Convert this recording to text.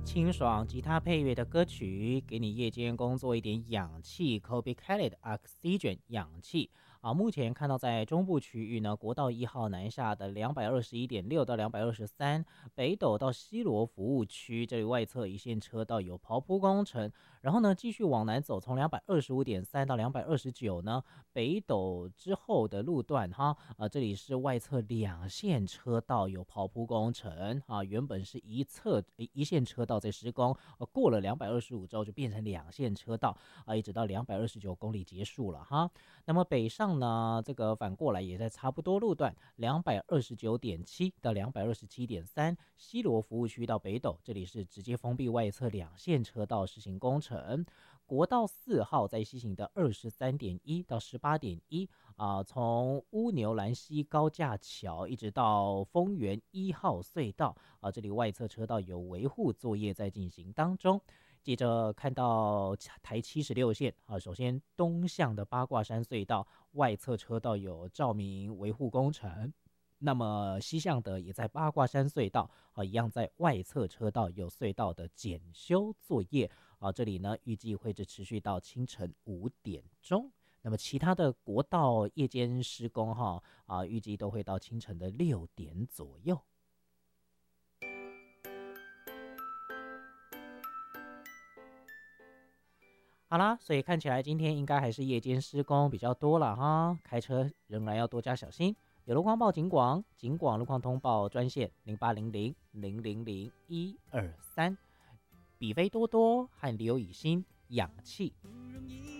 清爽吉他配乐的歌曲，给你夜间工作一点氧气。Kobe Kelly 的 Oxygen 氧气啊，目前看到在中部区域呢，国道1号南下的221.6到223，北斗到西螺服务区这里外侧一线车道有刨铺工程，然后呢继续往南走，从225.3到229呢，北斗之后的路段哈，这里是外侧2线车道有刨铺工程啊，原本是一线车道在施工，过了225之后就变成2线车道啊，一直到229公里结束了哈。那么北上呢，这个反过来也在差不多路段229.7到227.3，西螺服务区到北斗，这里是直接封闭外侧2线车道实行工程。国道4号在西行的23.1到18.1啊，从乌牛兰溪高架桥一直到丰原1号隧道啊，这里外侧车道有维护作业在进行当中。接着看到台76线啊，首先东向的八卦山隧道外侧车道有照明维护工程，那么西向的也在八卦山隧道啊，一样在外侧车道有隧道的检修作业啊，这里呢预计会持续到清晨5点钟。那么其他的国道夜间施工哈啊，预计都会到清晨的6点左右。好啦，所以看起来今天应该还是夜间施工比较多了哈，开车仍然要多加小心。有路况报警广路况通报专线0800000123，比菲多多和刘以欣氧气。